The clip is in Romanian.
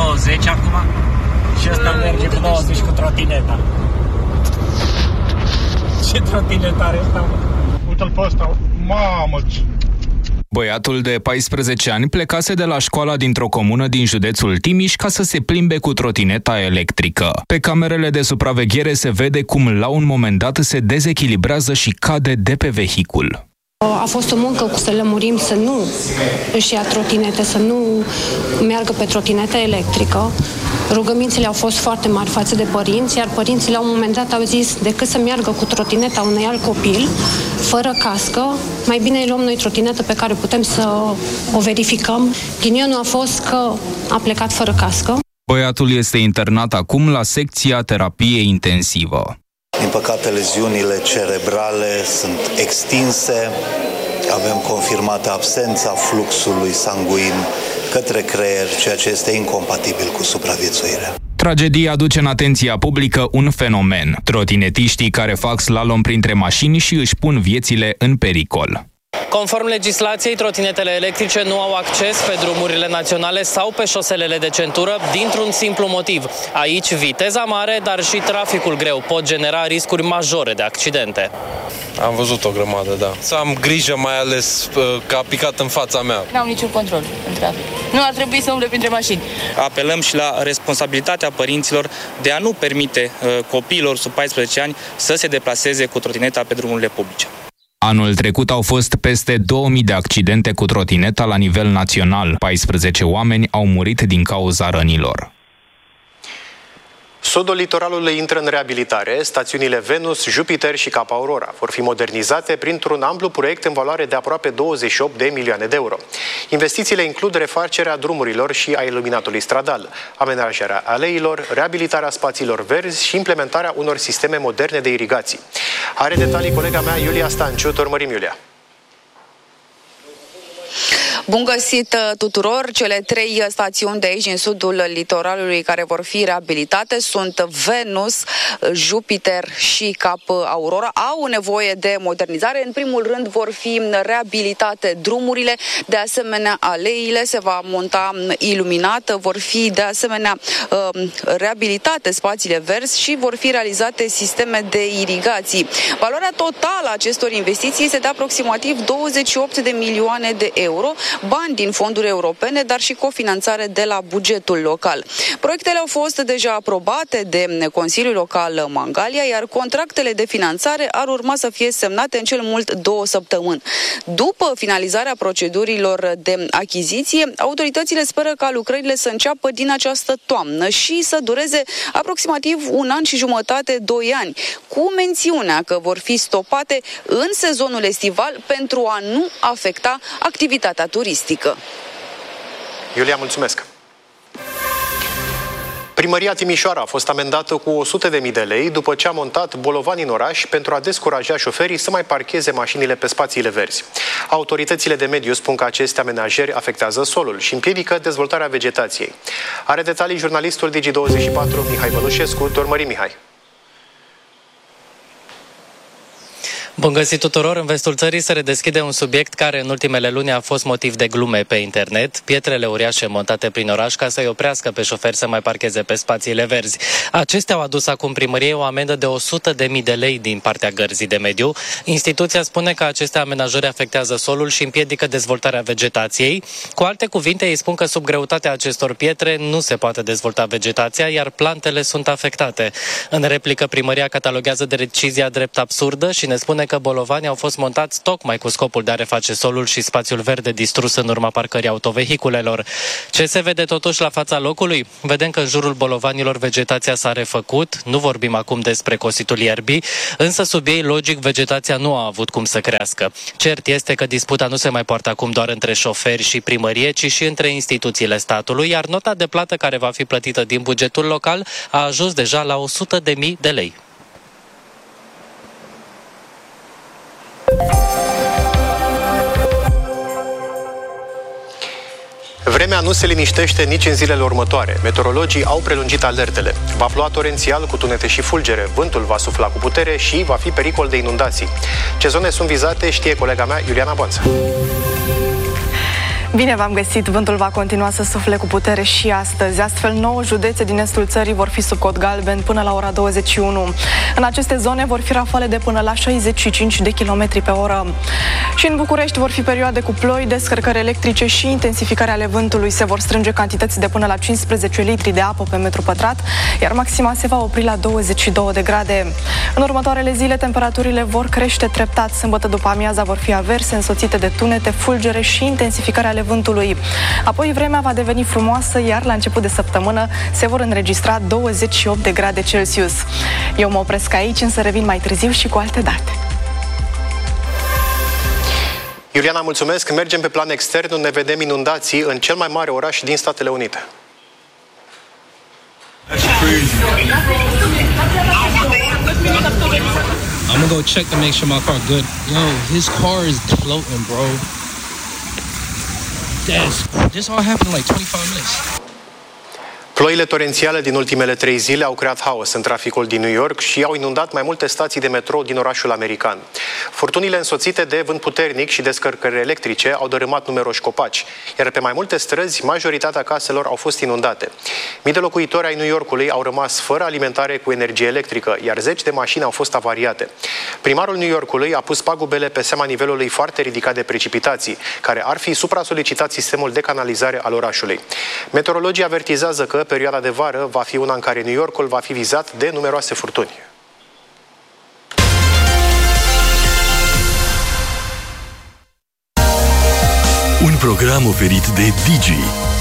90 acum și ăsta merge cu 90 cu trotineta. Ce trotinetă are ăsta? Uite-l pe ăsta, mamă! Băiatul de 14 ani plecase de la școala dintr-o comună din județul Timiș ca să se plimbe cu trotineta electrică. Pe camerele de supraveghere se vede cum la un moment dat se dezechilibrează și cade de pe vehicul. A fost o muncă cu să lămurim să nu își ia trotinete, să nu meargă pe trotinetă electrică. Rugămințele au fost foarte mari față de părinți, iar părinții la un moment dat au zis decât să meargă cu trotineta unui alt copil, fără cască, mai bine îi luăm noi trotinetă pe care putem să o verificăm. Ghinionul a fost că a plecat fără cască. Băiatul este internat acum la secția terapie intensivă. Din păcate, leziunile cerebrale sunt extinse, avem confirmată absența fluxului sanguin către creier, ceea ce este incompatibil cu supraviețuirea. Tragedia aduce în atenția publică un fenomen: trotinetiștii care fac slalom printre mașini și își pun viețile în pericol. Conform legislației, trotinetele electrice nu au acces pe drumurile naționale sau pe șoselele de centură dintr-un simplu motiv. Aici, viteza mare, dar și traficul greu pot genera riscuri majore de accidente. Am văzut o grămadă, da. Să am grijă, mai ales că a picat în fața mea. N-am niciun control în trafic. Nu ar trebui să umble printre mașini. Apelăm și la responsabilitatea părinților de a nu permite copiilor sub 14 ani să se deplaseze cu trotineta pe drumurile publice. Anul trecut au fost peste 2000 de accidente cu trotineta la nivel național. 14 oameni au murit din cauza rănilor. Sudul litoralului intră în reabilitare. Stațiunile Venus, Jupiter și Cap Aurora vor fi modernizate printr-un amplu proiect în valoare de aproape 28 de milioane de euro. Investițiile includ refacerea drumurilor și a iluminatului stradal, amenajarea aleilor, reabilitarea spațiilor verzi și implementarea unor sisteme moderne de irigații. Are detalii colega mea Iulia Stanciu. Te urmărim, Iulia. Bun găsit tuturor! Cele 3 stațiuni de aici, în sudul litoralului, care vor fi reabilitate sunt Venus, Jupiter și Cap Aurora. Au nevoie de modernizare. În primul rând vor fi reabilitate drumurile, de asemenea aleile, se va monta iluminat, vor fi de asemenea reabilitate spațiile verzi și vor fi realizate sisteme de irigații. Valoarea totală a acestor investiții este de aproximativ 28 de milioane de euro, bani din fonduri europene, dar și cofinanțare de la bugetul local. Proiectele au fost deja aprobate de Consiliul Local Mangalia, iar contractele de finanțare ar urma să fie semnate în cel mult 2 săptămâni. După finalizarea procedurilor de achiziție, autoritățile speră ca lucrările să înceapă din această toamnă și să dureze aproximativ 1 an și jumătate, 2 ani, cu mențiunea că vor fi stopate în sezonul estival pentru a nu afecta activitatea turistică. Iulia, mulțumesc! Primăria Timișoara a fost amendată cu 100.000 de lei după ce a montat bolovani în oraș pentru a descuraja șoferii să mai parcheze mașinile pe spațiile verzi. Autoritățile de mediu spun că aceste amenajări afectează solul și împiedică dezvoltarea vegetației. Are detalii jurnalistul Digi24 Mihai Vălușescu. Te urmărim, Mihai! Bun găsit tuturor! În vestul țării se redeschide un subiect care în ultimele luni a fost motiv de glume pe internet: pietrele uriașe montate prin oraș ca să-i oprească pe șoferi să mai parcheze pe spațiile verzi. Acestea au adus acum primăriei o amendă de 100.000 de lei din partea Gărzii de Mediu. Instituția spune că aceste amenajări afectează solul și împiedică dezvoltarea vegetației. Cu alte cuvinte, ei spun că sub greutatea acestor pietre nu se poate dezvolta vegetația, iar plantele sunt afectate. În replică, primăria cataloguează decizia drept absurdă și ne spune că bolovanii au fost montați tocmai cu scopul de a reface solul și spațiul verde distrus în urma parcării autovehiculelor. Ce se vede totuși la fața locului? Vedem că în jurul bolovanilor vegetația s-a refăcut, nu vorbim acum despre cositul ierbii, însă sub ei, logic, vegetația nu a avut cum să crească. Cert este că disputa nu se mai poartă acum doar între șoferi și primărie, ci și între instituțiile statului, iar nota de plată care va fi plătită din bugetul local a ajuns deja la 100.000 de lei. Vremea nu se liniștește nici în zilele următoare. Meteorologii au prelungit alertele. Va ploua torențial cu tunete și fulgere, vântul va sufla cu putere și va fi pericol de inundații. Ce zone sunt vizate știe colega mea Iuliana Boanță. Bine v-am găsit! Vântul va continua să sufle cu putere și astăzi. Astfel, 9 județe din estul țării vor fi sub cod galben până la ora 21. În aceste zone vor fi rafale de până la 65 de km pe oră. Și în București vor fi perioade cu ploi, descărcări electrice și intensificarea ale vântului. Se vor strânge cantități de până la 15 litri de apă pe metru pătrat, iar maxima se va opri la 22 de grade. În următoarele zile, temperaturile vor crește treptat. Sâmbătă după amiaza vor fi averse însoțite de tunete, fulgere și intensificarea ale vântului. Apoi vremea va deveni frumoasă, iar la început de săptămână se vor înregistra 28 de grade Celsius. Eu mă opresc aici, însă revin mai târziu și cu alte date. Iuliana, mulțumesc. Mergem pe plan extern, unde vedem inundații în cel mai mare oraș din Statele Unite. I'm gonna go check to make sure my car good. Yo, his car is floating, bro. This all happened in like 25 minutes. Ploile torențiale din ultimele 3 zile au creat haos în traficul din New York și au inundat mai multe stații de metrou din orașul american. Furtunile însoțite de vânt puternic și descărcări electrice au dărâmat numeroși copaci, iar pe mai multe străzi, majoritatea caselor au fost inundate. Mii de locuitori ai New Yorkului au rămas fără alimentare cu energie electrică, iar zeci de mașini au fost avariate. Primarul New Yorkului a pus pagubele pe seama nivelului foarte ridicat de precipitații, care ar fi supra-solicitat sistemul de canalizare al orașului. Meteorologii avertizează că perioada de vară va fi una în care New Yorkul va fi vizat de numeroase furtuni. Un program oferit de Digi,